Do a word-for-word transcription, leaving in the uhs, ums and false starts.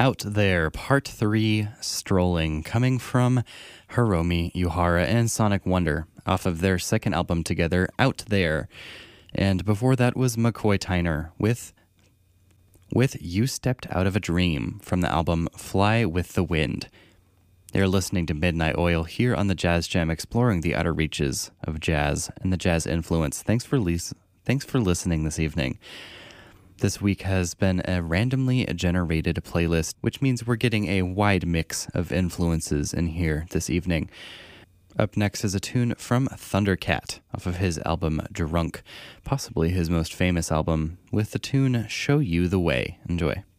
Out There, Part three, Strolling, coming from Hiromi Yuhara and Sonic Wonder, off of their second album together, Out There. And before that was McCoy Tyner with, with You Stepped Out of a Dream, from the album Fly with the Wind. They're listening to Midnight Oil here on the Jazz Jam, exploring the outer reaches of jazz and the jazz influence. Thanks for, lis- thanks for listening this evening. This week has been a randomly generated playlist, which means we're getting a wide mix of influences in here this evening. Up next is a tune from Thundercat off of his album Drunk, possibly his most famous album, with the tune Show You the Way. Enjoy.